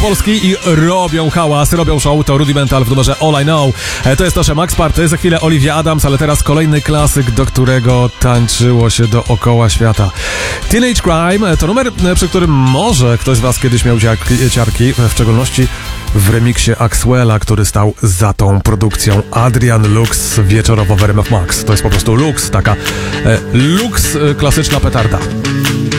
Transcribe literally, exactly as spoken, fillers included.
Polski i robią hałas, robią show. To Rudimental w numerze All I Know. To jest nasze Max Party, za chwilę Olivia Adams, ale teraz kolejny klasyk, do którego tańczyło się dookoła świata. Teenage Crime to numer, przy którym może ktoś z was kiedyś miał ciarki, w szczególności w remiksie Axwella, który stał za tą produkcją. Adrian Lux wieczorowo w R M F Max. To jest po prostu Lux, taka e, Lux e, klasyczna petarda.